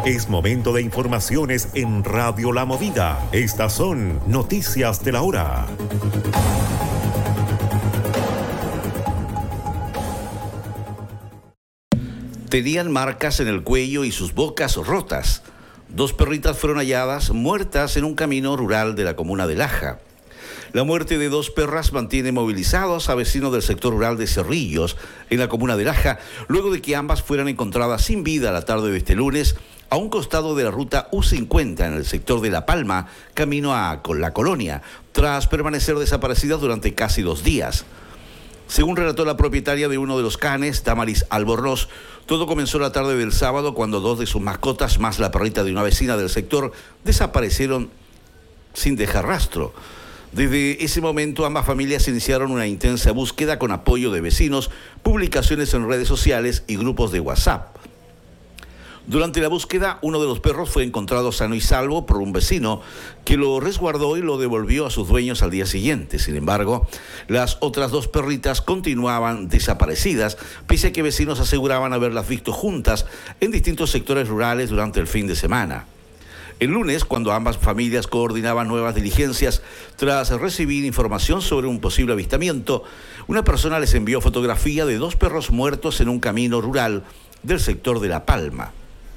Es momento de informaciones en Radio La Movida. Estas son noticias de la hora. Tenían marcas en el cuello y sus bocas rotas. 2 perritas fueron halladas muertas en un camino rural de la comuna de Laja. La muerte de 2 perras mantiene movilizados a vecinos del sector rural de Cerrillos, en la comuna de Laja, luego de que ambas fueran encontradas sin vida la tarde de este lunes a un costado de la ruta U50 en el sector de La Palma, camino a la colonia, tras permanecer desaparecidas durante casi 2 días. Según relató la propietaria de uno de los canes, Damaris Albornoz, todo comenzó la tarde del sábado cuando 2 de sus mascotas, más la perrita de una vecina del sector, desaparecieron sin dejar rastro. Desde ese momento, ambas familias iniciaron una intensa búsqueda con apoyo de vecinos, publicaciones en redes sociales y grupos de WhatsApp. Durante la búsqueda, uno de los perros fue encontrado sano y salvo por un vecino que lo resguardó y lo devolvió a sus dueños al día siguiente. Sin embargo, las otras 2 perritas continuaban desaparecidas, pese a que vecinos aseguraban haberlas visto juntas en distintos sectores rurales durante el fin de semana. El lunes, cuando ambas familias coordinaban nuevas diligencias, tras recibir información sobre un posible avistamiento, una persona les envió fotografía de 2 perros muertos en un camino rural del sector de La Palma.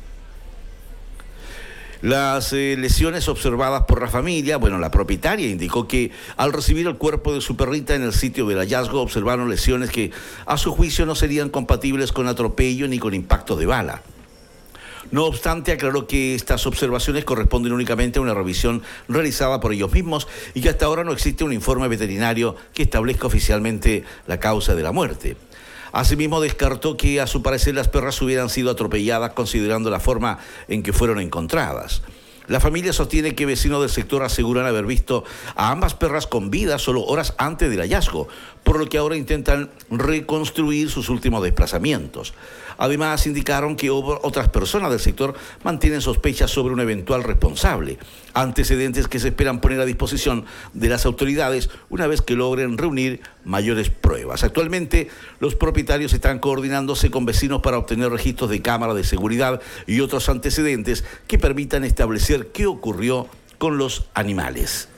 Las lesiones observadas por la familia, la propietaria indicó que al recibir el cuerpo de su perrita en el sitio del hallazgo observaron lesiones que a su juicio no serían compatibles con atropello ni con impacto de bala. No obstante, aclaró que estas observaciones corresponden únicamente a una revisión realizada por ellos mismos y que hasta ahora no existe un informe veterinario que establezca oficialmente la causa de la muerte. Asimismo, descartó que a su parecer las perras hubieran sido atropelladas considerando la forma en que fueron encontradas. La familia sostiene que vecinos del sector aseguran haber visto a ambas perras con vida solo horas antes del hallazgo, por lo que ahora intentan reconstruir sus últimos desplazamientos. Además, indicaron que otras personas del sector mantienen sospechas sobre un eventual responsable, antecedentes que se esperan poner a disposición de las autoridades una vez que logren reunir mayores pruebas. Actualmente, los propietarios están coordinándose con vecinos para obtener registros de cámara de seguridad y otros antecedentes que permitan establecer qué ocurrió con los animales.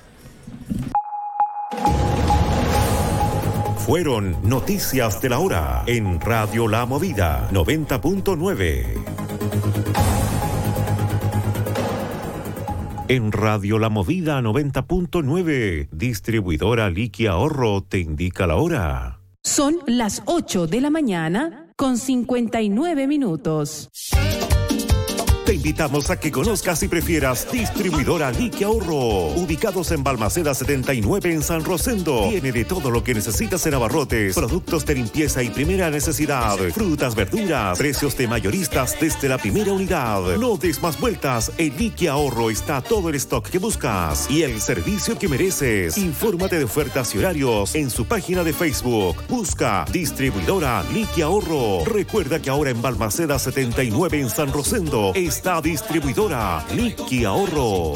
Fueron noticias de la hora en Radio La Movida 90.9. En Radio La Movida 90.9, distribuidora Liqui Ahorro te indica la hora. Son las 8 de la mañana con 59 minutos. Te invitamos a que conozcas y prefieras Distribuidora Liqui Ahorro. Ubicados en Balmaceda 79 en San Rosendo. Tiene de todo lo que necesitas en abarrotes, productos de limpieza y primera necesidad, frutas, verduras, precios de mayoristas desde la primera unidad. No des más vueltas, en Liqui Ahorro está todo el stock que buscas y el servicio que mereces. Infórmate de ofertas y horarios en su página de Facebook. Busca Distribuidora Liqui Ahorro. Recuerda que ahora en Balmaceda 79 en San Rosendo está Distribuidora Liqui Ahorro.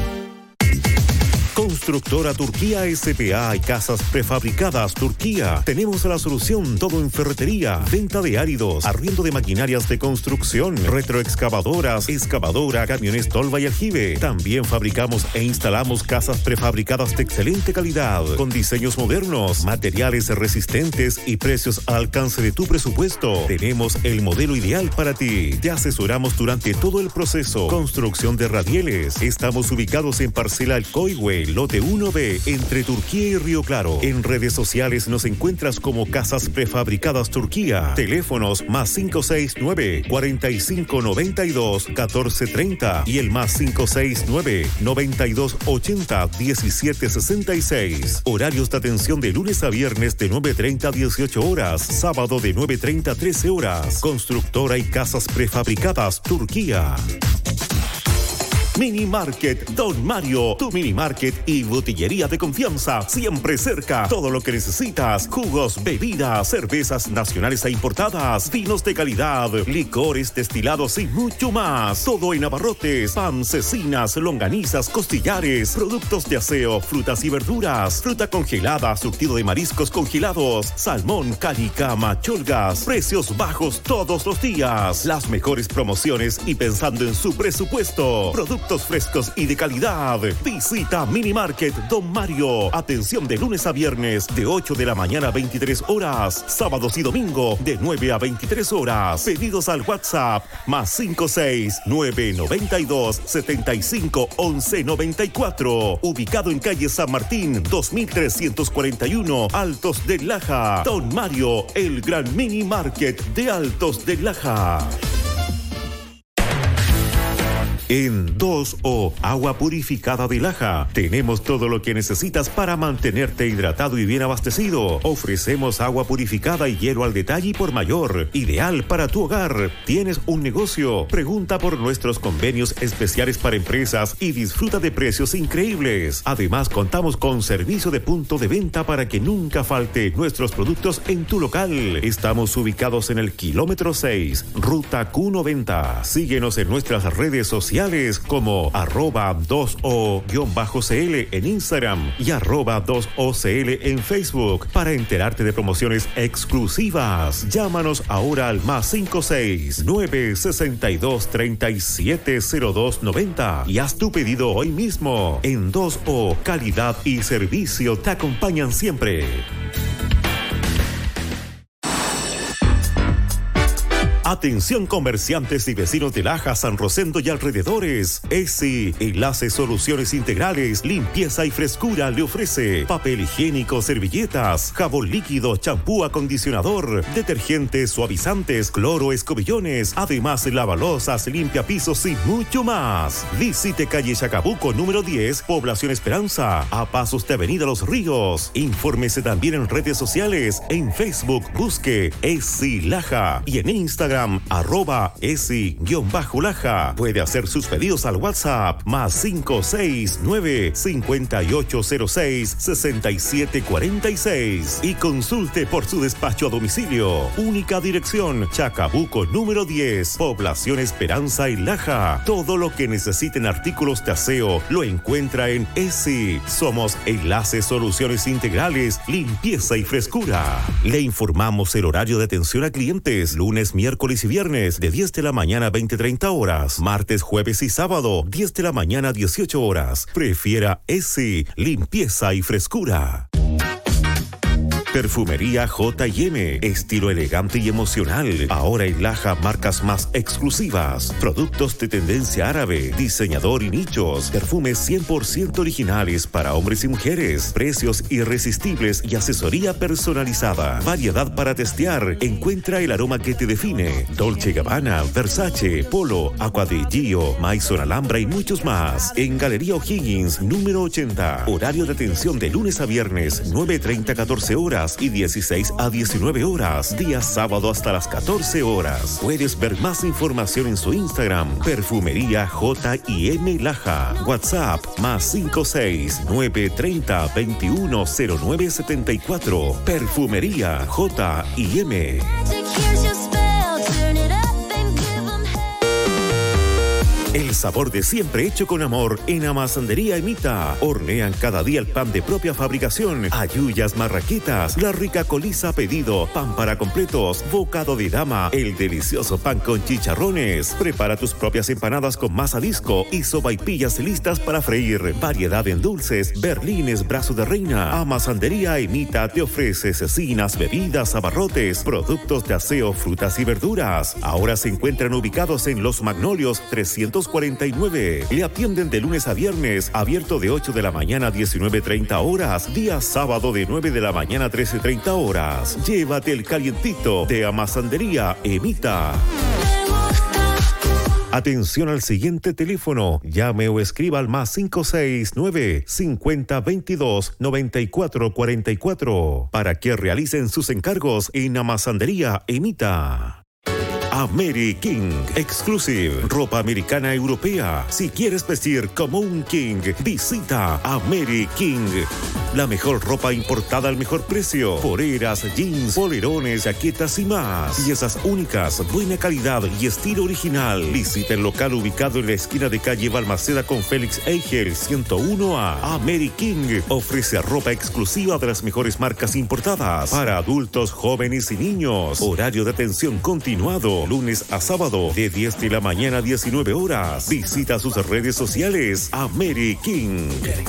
Constructora Turquía S.p.A. y Casas Prefabricadas Turquía. Tenemos la solución, todo en ferretería, venta de áridos, arriendo de maquinarias de construcción, retroexcavadoras, excavadora, camiones tolva y aljibe. También fabricamos e instalamos casas prefabricadas de excelente calidad, con diseños modernos, materiales resistentes y precios al alcance de tu presupuesto. Tenemos el modelo ideal para ti. Te asesoramos durante todo el proceso. Construcción de radieles. Estamos ubicados en Parcela Alcoihue, lote 1B, entre Turquía y Río Claro. En redes sociales nos encuentras como Casas Prefabricadas Turquía. Teléfonos +569 4592 1430 y el +569 9280 1766. Horarios de atención de lunes a viernes de 9:30 a 18 horas, sábado de 9:30 a 13 horas. Constructora y Casas Prefabricadas Turquía. Mini Market Don Mario, tu mini market y botillería de confianza, siempre cerca. Todo lo que necesitas: jugos, bebidas, cervezas nacionales e importadas, vinos de calidad, licores destilados y mucho más. Todo en abarrotes, pan, cecinas, longanizas, costillares, productos de aseo, frutas y verduras, fruta congelada, surtido de mariscos congelados, salmón, calica, macholgas, precios bajos todos los días, las mejores promociones y pensando en su presupuesto, productos frescos y de calidad. Visita Mini Market Don Mario. Atención de lunes a viernes de 8 de la mañana a 23 horas, sábados y domingo de 9 a 23 horas. Pedidos al WhatsApp +56 992 75 11 94. Ubicado en calle San Martín 2341, Altos de Laja. Don Mario, el gran Mini Market de Altos de Laja. En 2O, agua purificada de Laja, tenemos todo lo que necesitas para mantenerte hidratado y bien abastecido. Ofrecemos agua purificada y hielo al detalle y por mayor, ideal para tu hogar. ¿Tienes un negocio? Pregunta por nuestros convenios especiales para empresas y disfruta de precios increíbles. Además, contamos con servicio de punto de venta para que nunca falte nuestros productos en tu local. Estamos ubicados en el kilómetro 6, ruta Q90. Síguenos en nuestras redes sociales como @2O_CL en Instagram y @2OCL en Facebook para enterarte de promociones exclusivas. Llámanos ahora al +56 962 37 02 90 y haz tu pedido hoy mismo. En 2O, calidad y servicio te acompañan siempre. Atención comerciantes y vecinos de Laja, San Rosendo y alrededores. ESI, Enlace Soluciones Integrales, limpieza y frescura le ofrece papel higiénico, servilletas, jabón líquido, champú, acondicionador, detergentes, suavizantes, cloro, escobillones, además lavalosas, limpiapisos y mucho más. Visite calle Chacabuco número 10, Población Esperanza, a pasos de Avenida Los Ríos. Infórmese también en redes sociales. En Facebook busque ESI Laja y en Instagram @esi_laja. Puede hacer sus pedidos al WhatsApp +569 5806 6746 y consulte por su despacho a domicilio. Única dirección: Chacabuco número 10, Población Esperanza y Laja. Todo lo que necesiten artículos de aseo lo encuentra en ESI. Somos Enlace Soluciones Integrales, limpieza y frescura. Le informamos el horario de atención a clientes: lunes, miércoles y viernes de 10 de la mañana a 20:30 horas, martes, jueves y sábado 10 de la mañana a 18 horas. Prefiera ESI, limpieza y frescura. Perfumería J&M, estilo elegante y emocional. Ahora en Laja, marcas más exclusivas, productos de tendencia árabe, diseñador y nichos, perfumes 100% originales para hombres y mujeres, precios irresistibles y asesoría personalizada. Variedad para testear. Encuentra el aroma que te define. Dolce & Gabbana, Versace, Polo, Aqua di Gio, Maison Alhambra y muchos más. En Galería O'Higgins, número 80. Horario de atención de lunes a viernes, 9:30 a 14 horas y 16 a 19 horas. Día sábado hasta las 14 horas. Puedes ver más información en su Instagram, Perfumería J&M Laja. WhatsApp +56 930 210974. Perfumería J&M. El sabor de siempre hecho con amor en Amasandería Emita. Hornean cada día el pan de propia fabricación, ayuyas, marraquitas, la rica coliza a pedido, pan para completos, bocado de dama, el delicioso pan con chicharrones. Prepara tus propias empanadas con masa disco y sopaipillas listas para freír. Variedad en dulces, berlines, brazo de reina. Amasandería Emita te ofrece cecinas, bebidas, abarrotes, productos de aseo, frutas y verduras. Ahora se encuentran ubicados en Los Magnolios 349. Le atienden de lunes a viernes, abierto de 8 de la mañana a 19:30 horas, día sábado de 9 de la mañana a 13:30 horas. Llévate el calientito de Amasandería Emita. Atención al siguiente teléfono. Llame o escriba al +569 5022 9444 para que realicen sus encargos en Amasandería Emita. Ameri King Exclusive, ropa americana europea. Si quieres vestir como un king, visita Ameri King. La mejor ropa importada al mejor precio. Poleras, jeans, polerones, jaquetas y más. Piezas únicas, buena calidad y estilo original. Visita el local ubicado en la esquina de calle Balmaceda con Félix Eigel 101A. Ameri King ofrece ropa exclusiva de las mejores marcas importadas para adultos, jóvenes y niños. Horario de atención continuado, lunes a sábado de 10 de la mañana a 19 horas. Visita sus redes sociales. Ameri King.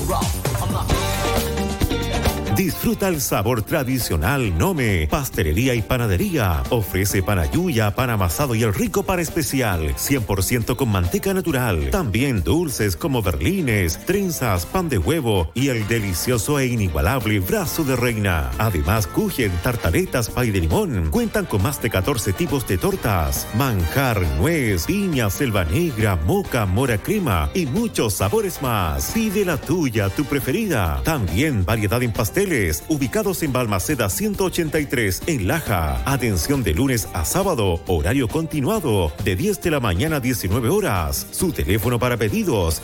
Disfruta el sabor tradicional Nome. Pastelería y panadería. Ofrece pan ayuya, pan amasado y el rico pan especial. 100% con manteca natural. También dulces como berlines, trenzas, pan de huevo y el delicioso e inigualable brazo de reina. Además, kuchen, tartaletas, pay de limón. Cuentan con más de 14 tipos de tortas. Manjar, nuez, piña, selva negra, moca, mora crema y muchos sabores más. Pide la tuya, tu preferida. También variedad en pasteles, ubicados en Balmaceda 183 en Laja. Atención de lunes a sábado, horario continuado de 10 de la mañana a 19 horas. Su teléfono para pedidos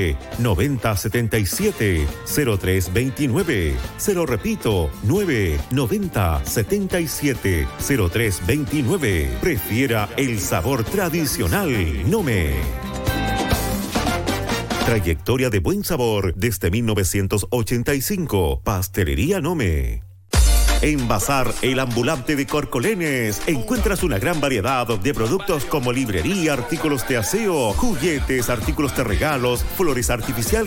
990-77-0329. Se lo repito, 990-77-0329. Prefiera el sabor tradicional Nome. Trayectoria de buen sabor desde 1985. Pastelería Nome. En Bazar El Ambulante de Corcolenes encuentras una gran variedad de productos como librería, artículos de aseo, juguetes, artículos de regalos, flores artificiales.